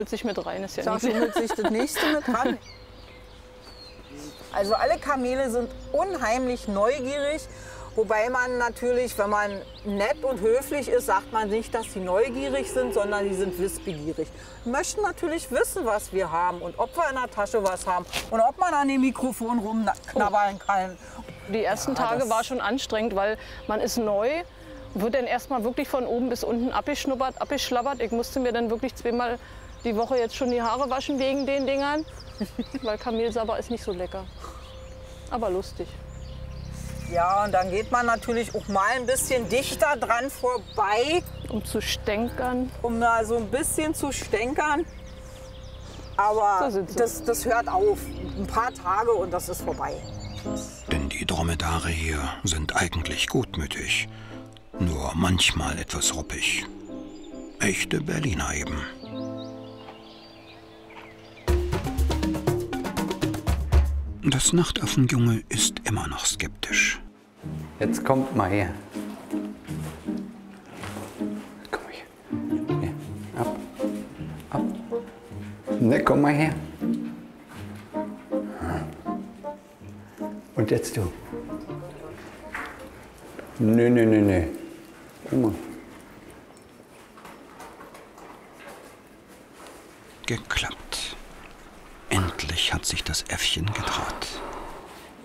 Sich mit rein ist ja Da nicht. schummelt sich das nächste mit ran. Also alle Kamele sind unheimlich neugierig. Wobei man natürlich, wenn man nett und höflich ist, sagt man nicht, dass sie neugierig sind, sondern die sind wissbegierig. Die möchten natürlich wissen, was wir haben und ob wir in der Tasche was haben und ob man an dem Mikrofon rumknabbern kann. Die ersten Tage war schon anstrengend, weil man ist neu, wird dann erstmal wirklich von oben bis unten abgeschnuppert, abgeschlabbert. Ich musste mir dann wirklich zweimal die Woche jetzt schon die Haare waschen wegen den Dingern, weil Kamelsabber ist nicht so lecker, aber lustig. Ja, und dann geht man natürlich auch mal ein bisschen dichter dran vorbei, Um zu stänkern. um da so ein bisschen zu stänkern. Aber Da sind sie. das hört auf. Ein paar Tage und das ist vorbei. Denn die Dromedare hier sind eigentlich gutmütig, nur manchmal etwas ruppig. Echte Berliner eben. Das Nachtaffenjunge ist immer noch skeptisch. Jetzt kommt mal her. Komm her. Hier. Ab. Ab. Ne, komm mal her. Und jetzt du. Nö, nö, nö, nö. Guck mal. Geklappt. Endlich hat sich das Äffchen getraut.